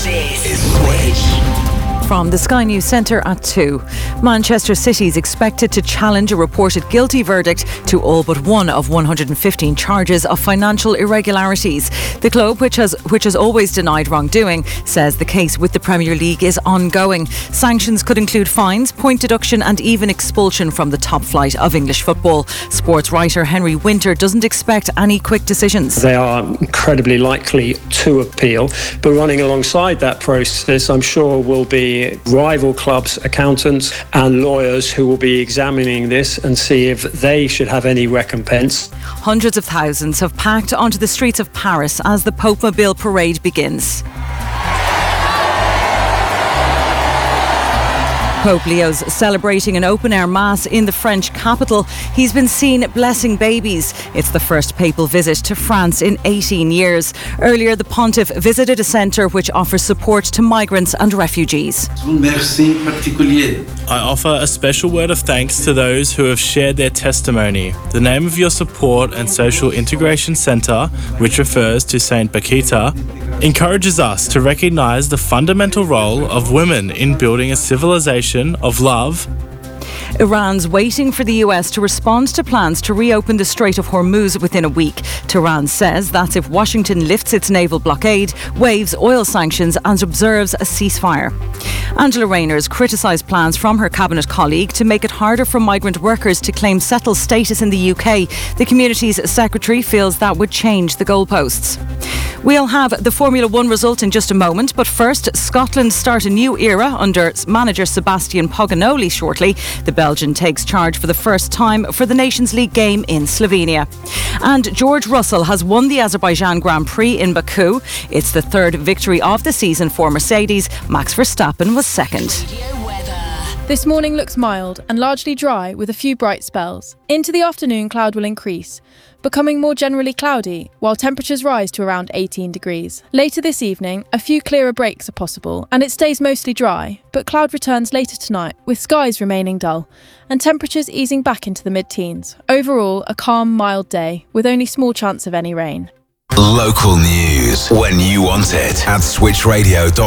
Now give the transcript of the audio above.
This is Switch. From the Sky News Centre at 2. Manchester City is expected to challenge a reported guilty verdict to all but one of 115 charges of financial irregularities. The club, which has always denied wrongdoing, says the case with the Premier League is ongoing. Sanctions could include fines, point deduction and even expulsion from the top flight of English football. Sports writer Henry Winter doesn't expect any quick decisions. They are incredibly likely to appeal, but running alongside that process, I'm sure, will be rival clubs, accountants and lawyers who will be examining this and see if they should have any recompense. Hundreds of thousands have packed onto the streets of Paris as the Pope Mobile parade begins. Pope Leo's celebrating an open-air mass in the French capital. He's been seen blessing babies. It's the first papal visit to France in 18 years. Earlier, the pontiff visited a centre which offers support to migrants and refugees. I offer a special word of thanks to those who have shared their testimony. The name of your support and social integration centre, which refers to St. Bakita, encourages us to recognise the fundamental role of women in building a civilization of love. Iran's waiting for the US to respond to plans to reopen the Strait of Hormuz within a week. Tehran says that's if Washington lifts its naval blockade, waives oil sanctions and observes a ceasefire. Angela Rayner's criticised plans from her cabinet colleague to make it harder for migrant workers to claim settled status in the UK. The community's secretary feels that would change the goalposts. We'll have the Formula 1 result in just a moment, but first, Scotland start a new era under manager Sebastian Poganoli shortly. The Belgian takes charge for the first time for the Nations League game in Slovenia. And George Russell has won the Azerbaijan Grand Prix in Baku. It's the third victory of the season for Mercedes. Max Verstappen was second. This morning looks mild and largely dry with a few bright spells. Into the afternoon, cloud will increase, becoming more generally cloudy, while temperatures rise to around 18 degrees. Later this evening, a few clearer breaks are possible, and it stays mostly dry, but cloud returns later tonight, with skies remaining dull, and temperatures easing back into the mid-teens. Overall, a calm, mild day, with only small chance of any rain. Local news when you want it at switchradio.com.